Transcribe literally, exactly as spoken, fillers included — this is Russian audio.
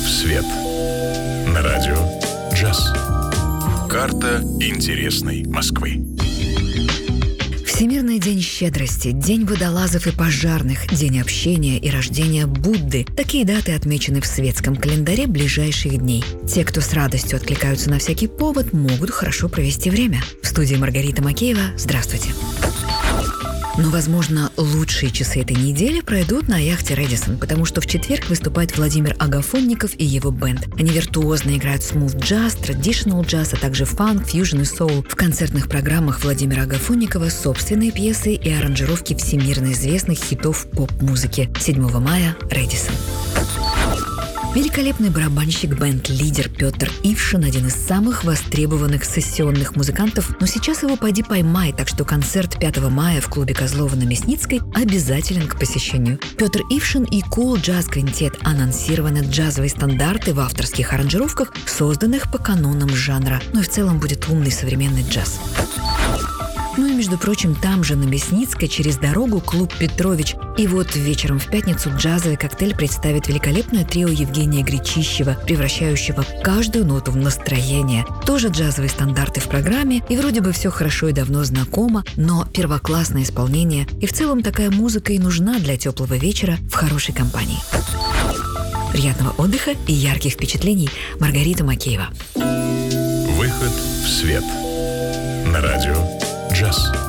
в свет на радио «Джаз». Карта интересной Москвы. Всемирный день щедрости, день водолазов и пожарных, день общения и рождения Будды. Такие даты отмечены в светском календаре ближайших дней. Те, кто с радостью откликаются на всякий повод, могут хорошо провести время. В студии Маргарита Макеева. Здравствуйте. Но, возможно, лучшие часы этой недели пройдут на яхте «Рэдисон», потому что в четверг выступает Владимир Агафонников и его бенд. Они виртуозно играют смут-джаз, традиционал джаз, а также фанк, фьюжн и соул. В концертных программах Владимира Агафонникова собственные пьесы и аранжировки всемирно известных хитов поп-музыки. седьмого мая «Рэдисон». Великолепный барабанщик, бенд-лидер Петр Ившин – один из самых востребованных сессионных музыкантов, но сейчас его пойди поймай, так что концерт пятого мая в клубе Козлова на Мясницкой обязателен к посещению. Петр Ившин и Cool Jazz Quintet анонсированы джазовые стандарты в авторских аранжировках, созданных по канонам жанра, ну и в целом будет умный современный джаз. Ну и, между прочим, там же, на Мясницкой, через дорогу, клуб «Петрович». И вот вечером в пятницу джазовый коктейль представит великолепное трио Евгения Гречищева, превращающего каждую ноту в настроение. Тоже джазовые стандарты в программе, и вроде бы все хорошо и давно знакомо, но первоклассное исполнение. И в целом такая музыка и нужна для теплого вечера в хорошей компании. Приятного отдыха и ярких впечатлений. Маргарита Макеева. Выход в свет на радио «Джаз».